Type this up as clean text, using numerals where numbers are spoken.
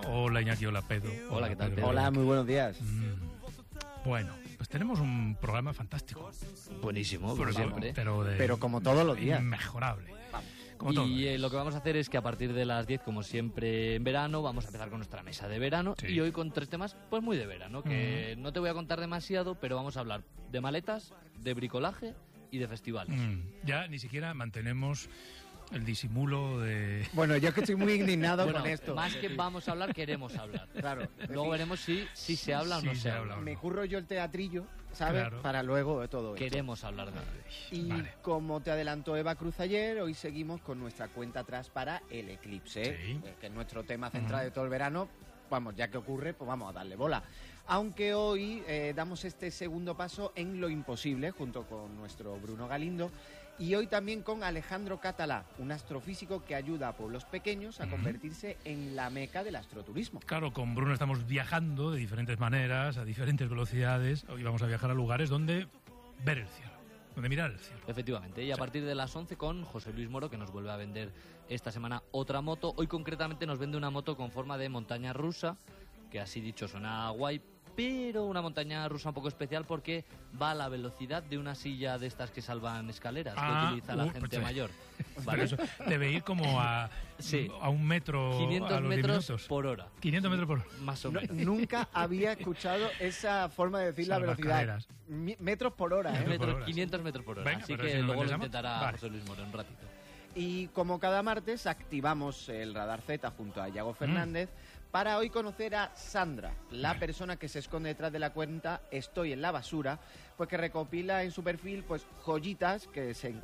Hola Iñaki, hola Pedro. Hola, ¿qué tal, Pedro? Hola, muy buenos días. Bueno, pues tenemos un programa fantástico. Buenísimo, como siempre. Pero como todos los días. Inmejorable. Como Y todo. lo que vamos a hacer es que a partir de las 10, como siempre en verano, vamos a empezar con nuestra mesa de verano. Sí. Y hoy con 3 temas, pues muy de verano, que no te voy a contar demasiado, pero vamos a hablar de maletas, de bricolaje y de festivales. Ya ni siquiera mantenemos el disimulo de... Bueno, yo es que estoy muy indignado Bueno, con esto. más que vamos a hablar, queremos hablar. Claro. Luego veremos si se habla o Sí no se se habla. habla. Me curro yo el teatrillo, ¿sabes? Claro. Para luego todo esto. Queremos hablar de Y Vale. como te adelantó Eva Cruz ayer, hoy seguimos con nuestra cuenta atrás para el eclipse, Sí. que es nuestro tema central de todo el verano. Vamos, ya que ocurre, pues vamos a darle bola. Aunque hoy damos este segundo paso en lo imposible, junto con nuestro Bruno Galindo, y hoy también con Alejandro Catalá, un astrofísico que ayuda a pueblos pequeños a convertirse en la meca del astroturismo. Claro, con Bruno estamos viajando de diferentes maneras, a diferentes velocidades. Hoy vamos a viajar a lugares donde ver el cielo, donde mirar el cielo. Efectivamente, y a partir de las 11 con José Luis Moro, que nos vuelve a vender esta semana otra moto. Hoy concretamente nos vende una moto con forma de montaña rusa, que así dicho suena guay, pero una montaña rusa un poco especial porque va a la velocidad de una silla de estas que salvan escaleras, que utiliza la gente pues, mayor. Pero ¿Vale? eso debe ir como a, Sí. a 1 metro 500 a los 10 metros minutos. por hora. 500 metros por hora. Más o No, menos. nunca había escuchado esa forma de decir la velocidad. Salvacaleras. Metros por hora, ¿eh? Metros por hora, 500 metros por hora. Venga, Así pero que si nos luego lo interesamos, intentará vale. José Luis Moro en un ratito. Y como cada martes activamos el Radar Z junto a Yago Fernández para hoy conocer a Sandra, la persona que se esconde detrás de la cuenta Estoy en la basura, pues que recopila en su perfil pues joyitas que se